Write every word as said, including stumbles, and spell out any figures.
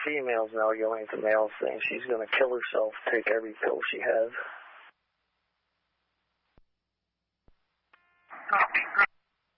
females now going to males saying she's going to kill herself, take every pill she has.